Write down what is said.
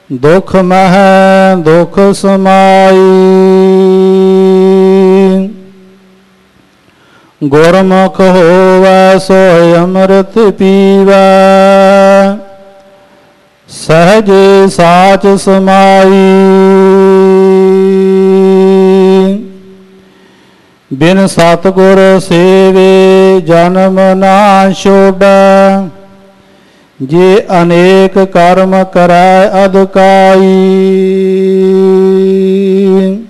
ਦੁਖ ਮਹਿ ਦੁਖ ਸਮਾਈ। ਗੁਰਮੁਖ ਹੋਵੈ ਸੋਇ ਅੰਮ੍ਰਿਤ ਪੀਵੈ, ਸਹਜੇ ਸਾਚ ਸਮਾਈ। ਬਿਨ ਸਤਿਗੁਰ ਸੇਵੇ ਜਨਮ ਨਾ ਛੋਡੈ, ਜੇ ਅਨੇਕ ਕਰਮ ਕਰੈ ਅਦਕਾਈ।